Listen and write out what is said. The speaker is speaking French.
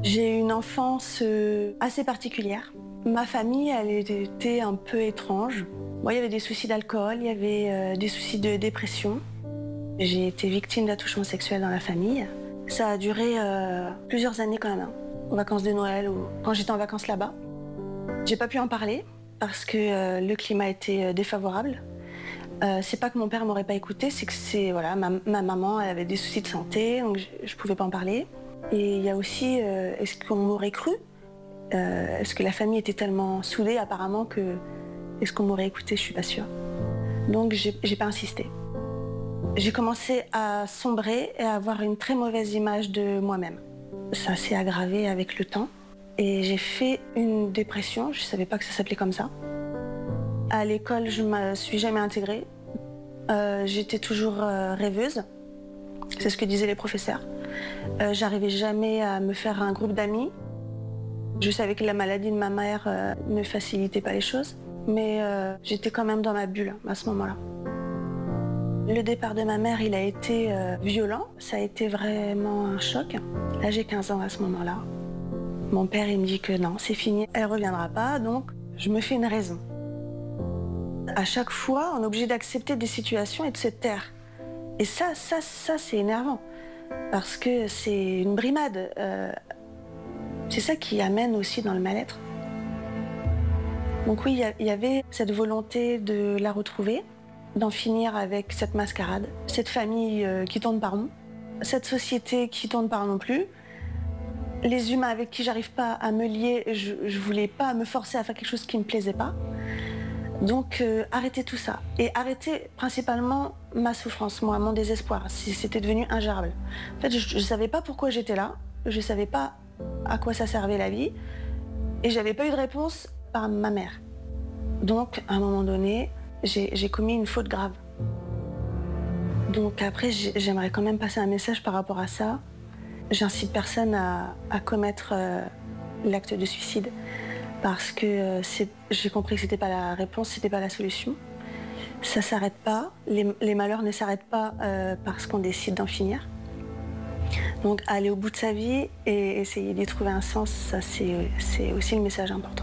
J'ai eu une enfance assez particulière. Ma famille, elle était un peu étrange. Bon, il y avait des soucis d'alcool, il y avait des soucis de dépression. J'ai été victime d'attouchement sexuel dans la famille. Ça a duré plusieurs années quand même, hein, aux vacances de Noël ou quand j'étais en vacances là-bas. J'ai pas pu en parler parce que le climat était défavorable. C'est pas que mon père m'aurait pas écouté, c'est que voilà, ma maman elle avait des soucis de santé, donc je pouvais pas en parler. Et il y a aussi, est-ce qu'on m'aurait cru? Est-ce que la famille était tellement soudée apparemment que est-ce qu'on m'aurait écouté? Je suis pas sûre. Donc j'ai pas insisté. J'ai commencé à sombrer et à avoir une très mauvaise image de moi-même. Ça s'est aggravé avec le temps et j'ai fait une dépression, je savais pas que ça s'appelait comme ça. À l'école, je me suis jamais intégrée. J'étais toujours rêveuse, c'est ce que disaient les professeurs. J'arrivais jamais à me faire un groupe d'amis. Je savais que la maladie de ma mère ne facilitait pas les choses, mais j'étais quand même dans ma bulle à ce moment-là. Le départ de ma mère, il a été violent, ça a été vraiment un choc. Là, j'ai 15 ans à ce moment-là. Mon père, il me dit que non, c'est fini, elle reviendra pas, donc je me fais une raison. À chaque fois, on est obligé d'accepter des situations et de se taire. Et ça, c'est énervant, parce que c'est une brimade. C'est ça qui amène aussi dans le mal-être. Donc oui, il y avait cette volonté de la retrouver, d'en finir avec cette mascarade, cette famille qui tourne par rond, cette société qui tourne par non plus, les humains avec qui j'arrive pas à me lier, je voulais pas me forcer à faire quelque chose qui me plaisait pas. Donc arrêter tout ça et arrêter principalement ma souffrance, moi, mon désespoir. C'était devenu ingérable. En fait, je savais pas pourquoi j'étais là, je savais pas à quoi ça servait la vie et j'avais pas eu de réponse par ma mère. Donc à un moment donné, j'ai commis une faute grave. Donc après, j'aimerais quand même passer un message par rapport à ça. J'incite personne à commettre l'acte de suicide parce que j'ai compris que c'était pas la réponse, c'était pas la solution. Ça s'arrête pas, les malheurs ne s'arrêtent pas parce qu'on décide d'en finir. Donc aller au bout de sa vie et essayer d'y trouver un sens, ça c'est aussi le message important.